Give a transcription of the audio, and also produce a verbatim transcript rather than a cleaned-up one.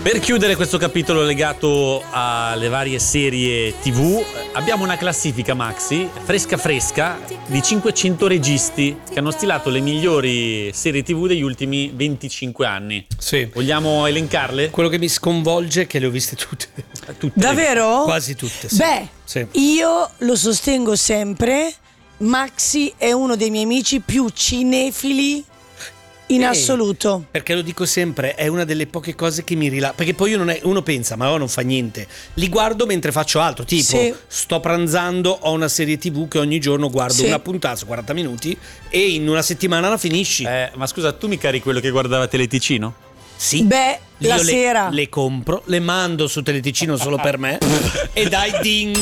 Per chiudere questo capitolo legato alle varie serie tivù, abbiamo una classifica, Maxi, fresca fresca, di cinquecento registi che hanno stilato le migliori serie tivù degli ultimi venticinque anni. Sì. Vogliamo elencarle? Quello che mi sconvolge è che le ho viste tutte. Tutte. Davvero? Quasi tutte, sì. Beh, Sì. io lo sostengo sempre. Maxi è uno dei miei amici più cinefili in Eh, assoluto. Perché lo dico sempre, è una delle poche cose che mi rilassa. Perché poi io non è, uno pensa, ma oh, non fa niente. Li guardo mentre faccio altro. Tipo, Sì. sto pranzando, ho una serie tivù che ogni giorno guardo Sì. una puntata su quaranta minuti e in una settimana la finisci. Eh, ma scusa, tu mica eri quello che guardava Teleticino? Sì. Beh, Io la le, sera. le compro, le mando su Teleticino solo per me e dai ding.